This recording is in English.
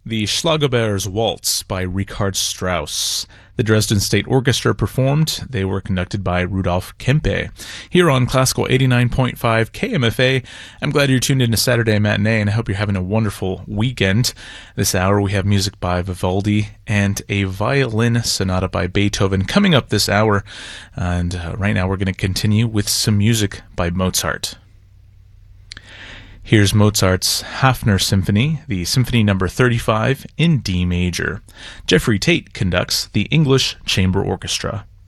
the Schlagerbeers Waltz by Richard Strauss. The Dresden State Orchestra performed. They were conducted by Rudolf Kempe. Here on Classical 89.5 KMFA, I'm glad you're tuned in to Saturday Matinee, and I hope you're having a wonderful weekend. This hour we have music by Vivaldi and a violin sonata by Beethoven coming up this hour. And right now we're going to continue with some music by Mozart. Here's Mozart's Hafner Symphony, the Symphony No. 35 in D major. Jeffrey Tate conducts the English Chamber Orchestra.